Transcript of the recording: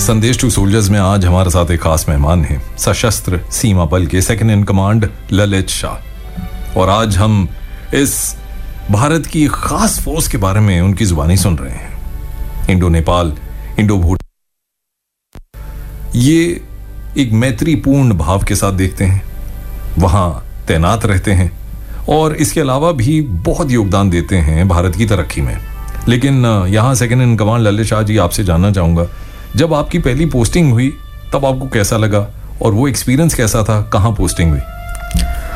संदेश to soldiers में आज हमारे साथ एक खास मेहमान हैं, सशस्त्र सीमा बल के second in command Lalit Shah. और आज हम इस भारत की खास फोर्स के बारे में उनकी जुबानी सुन रहे हैं। इंडो नेपाल, इंडो भूटान, ये एक मैत्रीपूर्ण भाव के साथ देखते हैं, वहां तैनात रहते हैं और इसके अलावा भी बहुत योगदान देते हैं भारत की तरक्की में। लेकिन यहां second in command Lalit Shah ji, आपसे जानना चाहूंगा, जब आपकी पहली पोस्टिंग हुई तब आपको कैसा लगा और वो एक्सपीरियंस कैसा था, कहां पोस्टिंग हुई?